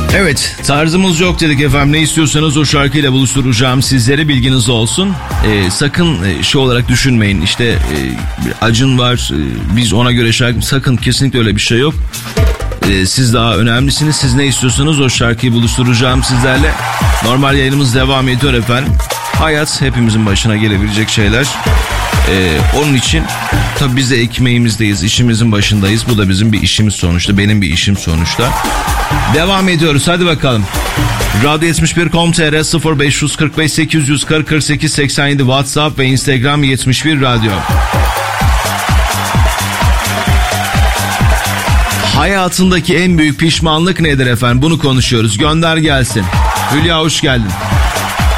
Evet, tarzımız yok dedik efendim. Ne istiyorsanız o şarkıyla buluşturacağım sizlere, bilginiz olsun. Sakın şey olarak düşünmeyin. İşte Acun var, biz ona göre şarkı. Sakın, kesinlikle öyle bir şey yok. Siz daha önemlisiniz. Siz ne istiyorsanız o şarkıyı buluşturacağım sizlerle. Normal yayınımız devam ediyor efendim. Hayat hepimizin başına gelebilecek şeyler. Onun için tabii biz de ekmeğimizdeyiz, işimizin başındayız. Bu da bizim bir işimiz sonuçta, benim bir işim sonuçta. Devam ediyoruz, hadi bakalım. Radyo71.com.tr 0545 840 48 87 WhatsApp ve Instagram 71 Radyo. Hayatındaki en büyük pişmanlık nedir efendim? Bunu konuşuyoruz. Gönder gelsin. Hülya hoş geldin.